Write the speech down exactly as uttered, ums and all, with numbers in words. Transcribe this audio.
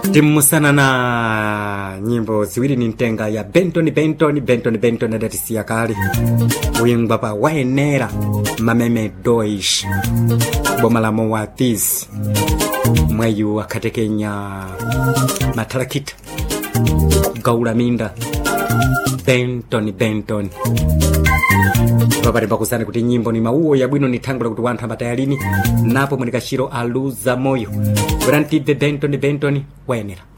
timusana na nyimbo ziwiri ni ntenga ya Benton Benton Benton Benton adatisiya kale uyingwa pa waenera mameme doish bomalamo wa this mwayu akatekenya matarakita gaula minda Benton Benton babari bakusana kuti nyimbo ni mauo ya bwino ni tangula kuti wanthu amatayalini napo mwenikashiro aluza moyo grantide Benton Benton waenera.